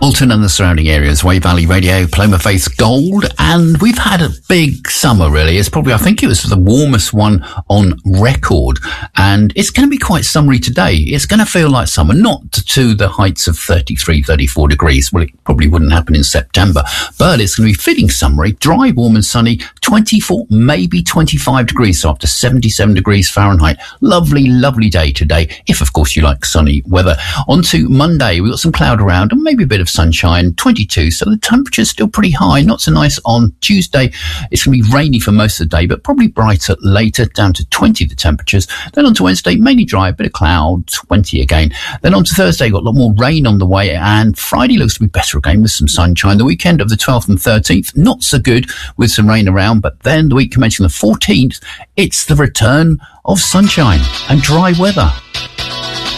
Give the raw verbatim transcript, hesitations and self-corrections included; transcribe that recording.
Alton and the surrounding areas, Wey Valley Radio, Paloma Faith Gold, and we've had a big summer really. It's probably, I think it was the warmest one on record, and it's going to be quite summery today. It's going to feel like summer, not to the heights of thirty-three, thirty-four degrees. Well, it probably wouldn't happen in September, but it's going to be feeling summery, dry, warm and sunny, twenty-four, maybe twenty-five degrees, so up to seventy-seven degrees Fahrenheit. Lovely, lovely day today, if of course you like sunny weather. On to Monday, we've got some cloud around and maybe a bit of sunshine, twenty-two, so the temperature's still pretty high, not so nice on Tuesday. It's going to be rainy for most of the day, but probably brighter later, down to twenty the temperatures. Then on to Wednesday, mainly dry, a bit of cloud, twenty again. Then on to Thursday, got a lot more rain on the way, and Friday looks to be better again with some sunshine. The weekend of the twelfth and thirteenth, not so good with some rain around, but then the week commencing the fourteenth, it's the return of sunshine and dry weather.